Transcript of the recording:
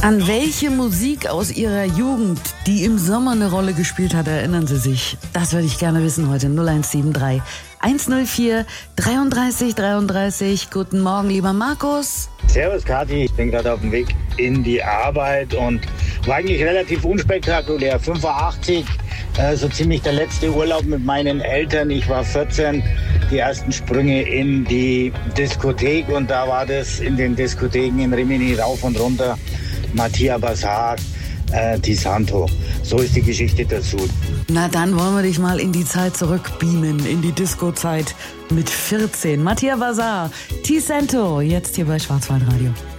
An welche Musik aus Ihrer Jugend, die im Sommer eine Rolle gespielt hat, erinnern Sie sich? Das würde ich gerne wissen heute. 0173 104 33 33. Guten Morgen, lieber Markus. Servus Kathi, ich bin gerade auf dem Weg in die Arbeit und war eigentlich relativ unspektakulär. 85, so ziemlich der letzte Urlaub mit meinen Eltern. Ich war 14, die ersten Sprünge in die Diskothek und da war das in den Diskotheken in Rimini rauf und runter. Mattia Bazar, Di Santo. So ist die Geschichte dazu. Na dann wollen wir dich mal in die Zeit zurückbeamen, in die Disco-Zeit mit 14. Mattia Bazar, Di Santo, jetzt hier bei Schwarzwaldradio.